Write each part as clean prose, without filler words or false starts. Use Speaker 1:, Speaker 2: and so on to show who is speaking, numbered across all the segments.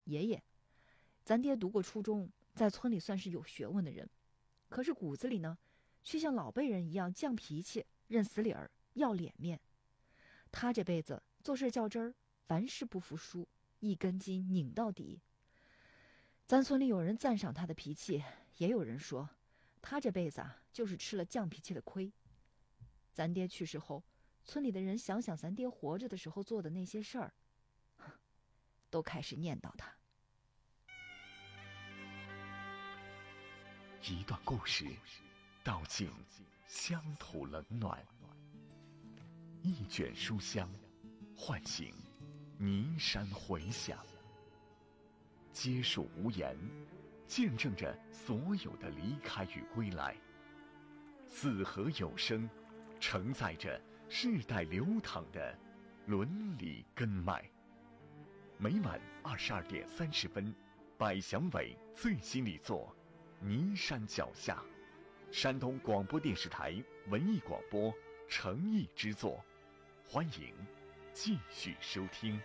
Speaker 1: 爷爷，咱爹读过初中，在村里算是有学问的人，可是骨子里呢，却像老辈人一样犟脾气，认死理儿，要脸面。他这辈子做事较真儿，凡事不服输，一根筋拧到底。咱村里有人赞赏他的脾气，也有人说他这辈子就是吃了犟脾气的亏。咱爹去世后，村里的人想想咱爹活着的时候做的那些事儿，都开始念叨他。
Speaker 2: 一段故事，道尽乡土冷暖；一卷书香，唤醒尼山回响。皆属无言，见证着所有的离开与归来。四合有声，承载着世代流淌的伦理根脉。每晚22:30，百祥伟最新力作《尼山脚下》，山东广播电视台文艺广播诚意之作，欢迎继续收听。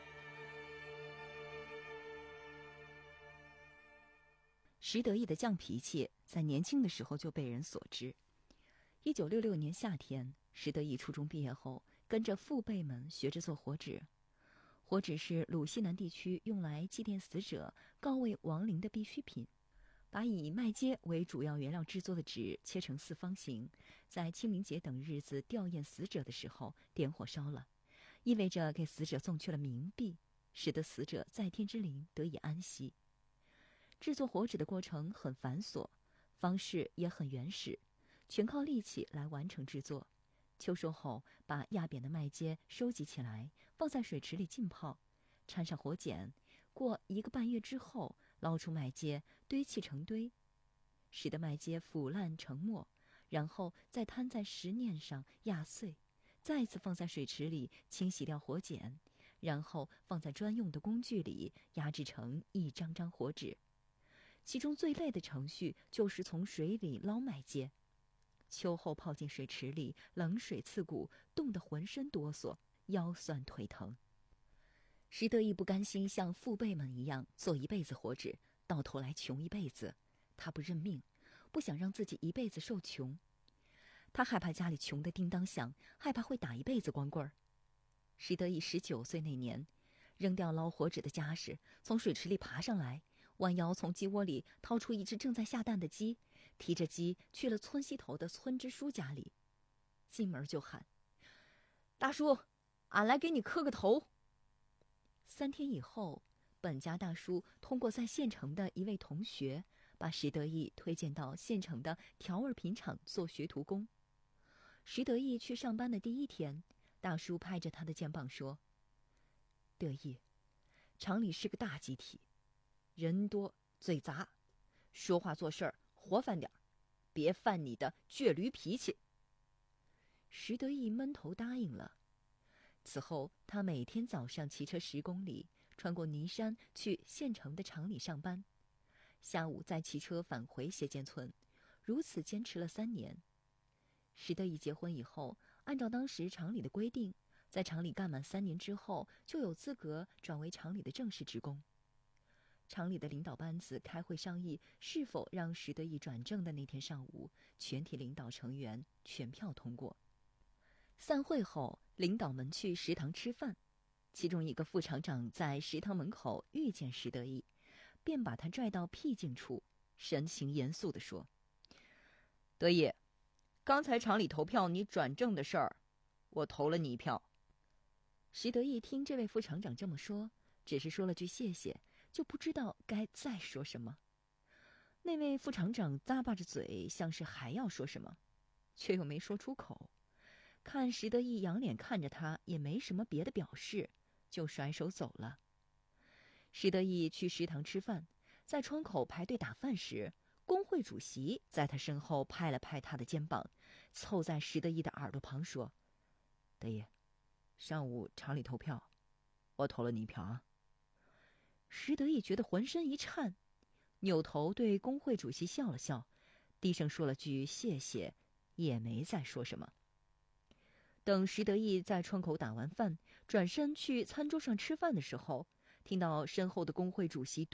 Speaker 1: 石得意的犟脾气在年轻的时候就被人所知。1966年夏天，石得意初中毕业后，跟着父辈们学着做火纸。火纸是鲁西南地区用来祭奠死者、告慰亡灵的必需品。把以麦秸为主要原料制作的纸切成四方形，在清明节等日子吊唁死者的时候点火烧了，意味着给死者送去了冥币，使得死者在天之灵得以安息。制作火纸的过程很繁琐，方式也很原始，全靠力气来完成制作。秋收后，把压扁的麦秸收集起来，放在水池里浸泡，掺上火碱，过1个半月之后，捞出麦秸，堆砌成堆，使得麦秸腐烂成沫，然后再摊在石碾上压碎，再次放在水池里清洗掉火碱，然后放在专用的工具里压制成一张张火纸。其中最累的程序就是从水里捞麦秸。秋后泡进水池里，冷水刺骨，冻得浑身哆嗦，腰酸腿疼。石得意不甘心像父辈们一样做一辈子火纸，到头来穷一辈子。他不认命，不想让自己一辈子受穷。他害怕家里穷得叮当响，害怕会打一辈子光棍儿。石得意19岁那年，扔掉捞火纸的家事，从水池里爬上来，弯腰从鸡窝里掏出一只正在下蛋的鸡，提着鸡去了村西头的村支书家里，进门就喊：“大叔，俺来给你磕个头。”3天以后，本家大叔通过在县城的一位同学，把石得意推荐到县城的条纹品厂做学徒工。石得意去上班的第1天，大叔拍着他的肩膀说：“得意，厂里是个大集体，人多嘴杂，说话做事儿活泛点儿，别犯你的倔驴脾气。”石得意闷头答应了。此后，他每天早上骑车10公里，穿过尼山去县城的厂里上班，下午再骑车返回斜涧村，如此坚持了3年。石得意结婚以后，按照当时厂里的规定，在厂里干满3年之后，就有资格转为厂里的正式职工。厂里的领导班子开会商议是否让石得意转正的那天上午，全体领导成员全票通过。散会后，领导们去食堂吃饭，其中一个副厂长在食堂门口遇见石得意，便把他拽到僻静处，神情严肃地说：“得意，刚才厂里投票你转正的事儿，我投了你1票。”石得意听这位副厂长这么说，只是说了句谢谢，就不知道该再说什么。那位副厂长咂巴着嘴，像是还要说什么，却又没说出口。看石得意仰脸看着他，也没什么别的表示，就甩手走了。石得意去食堂吃饭，在窗口排队打饭时，工会主席在他身后拍了拍他的肩膀，凑在石得意的耳朵旁说：“得意，上午厂里投票，我投了你1票啊。”石得意觉得浑身一颤，扭头对工会主席笑了笑，低声说了句谢谢，也没再说什么。等石得意在窗口打完饭，转身去餐桌上吃饭的时候，听到身后的工会主席